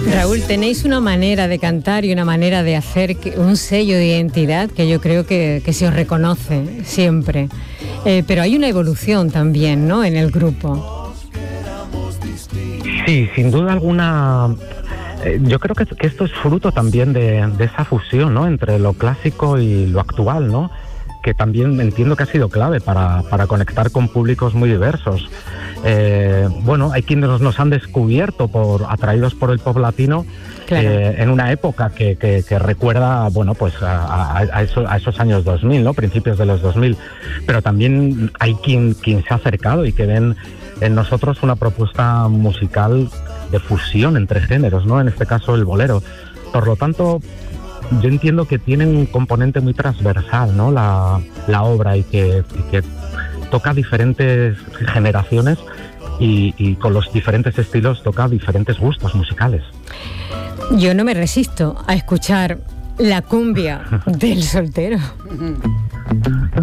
Raúl, tenéis una manera de cantar y una manera de hacer un sello de identidad que yo creo que se os reconoce siempre. Pero hay una evolución también, ¿no?, en el grupo. Sí, sin duda alguna. Yo creo que esto es fruto también de esa fusión, ¿no?, entre lo clásico y lo actual, ¿no?, que también entiendo que ha sido clave para conectar con públicos muy diversos. Bueno, hay quienes nos han descubierto atraídos por el pop latino, claro, en una época que recuerda, bueno, pues a esos años 2000, ¿no?, principios de los 2000, pero también hay quien se ha acercado y que ven en nosotros una propuesta musical de fusión entre géneros, ¿no?, en este caso el bolero. Por lo tanto, yo entiendo que tienen un componente muy transversal, ¿no?, la obra, y que toca diferentes generaciones y con los diferentes estilos toca diferentes gustos musicales. Yo no me resisto a escuchar la cumbia del soltero.